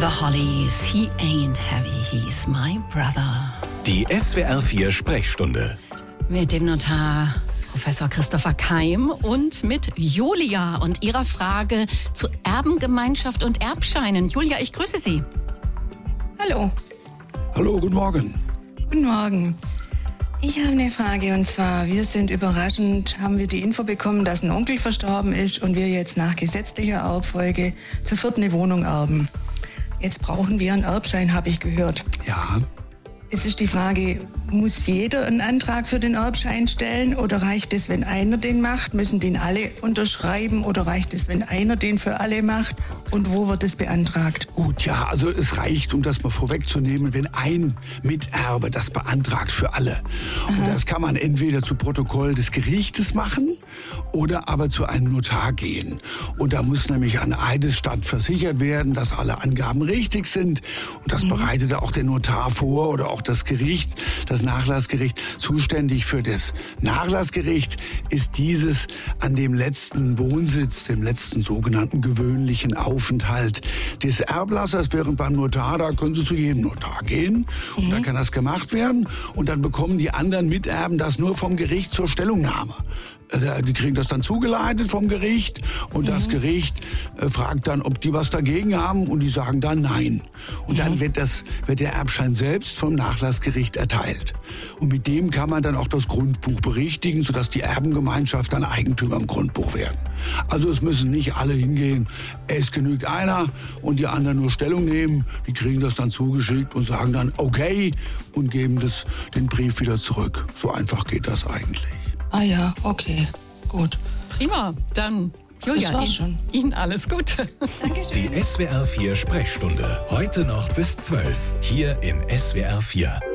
The Hollies, he ain't heavy, he's my brother. Die SWR4 Sprechstunde. Mit dem Notar Professor Christopher Keim und mit Julia und ihrer Frage zu Erbengemeinschaft und Erbscheinen. Julia, ich grüße Sie. Hallo. Hallo, guten Morgen. Guten Morgen. Ich habe eine Frage und zwar, wir sind überraschend, haben wir die Info bekommen, dass ein Onkel verstorben ist und wir jetzt nach gesetzlicher Erbfolge zu viert eine Wohnung erben. Jetzt brauchen wir einen Erbschein, habe ich gehört. Ja. Es ist die Frage, muss jeder einen Antrag für den Erbschein stellen oder reicht es, wenn einer den macht? Müssen den alle unterschreiben oder reicht es, wenn einer den für alle macht? Und wo wird es beantragt? Gut, ja, also es reicht, um das mal vorwegzunehmen, wenn ein Miterbe das beantragt für alle. Und das kann man entweder zu Protokoll des Gerichtes machen oder aber zu einem Notar gehen. Und da muss nämlich an Eidesstatt versichert werden, dass alle Angaben richtig sind. Und das bereitet auch der Notar vor oder auch das Gericht, das Nachlassgericht. Zuständig für das Nachlassgericht ist dieses an dem letzten Wohnsitz, dem letzten sogenannten gewöhnlichen Aufenthalt des Erblassers. Während beim Notar, da können Sie zu jedem Notar gehen und da kann das gemacht werden. Und dann bekommen die anderen Miterben das nur vom Gericht zur Stellungnahme. Die kriegen das dann zugeleitet vom Gericht und das Gericht fragt dann, ob die was dagegen haben und die sagen dann nein. Und dann wird der Erbschein selbst vom Nachlassgericht erteilt. Und mit dem kann man dann auch das Grundbuch berichtigen, sodass die Erbengemeinschaft dann Eigentümer im Grundbuch werden. Also es müssen nicht alle hingehen, es genügt einer und die anderen nur Stellung nehmen. Die kriegen das dann zugeschickt und sagen dann okay und geben den Brief wieder zurück. So einfach geht das eigentlich. Ah ja, okay, gut. Prima, dann Julia, Das war's schon. Ihnen alles Gute. Dankeschön. Die SWR4 Sprechstunde. Heute noch bis 12. Hier im SWR4.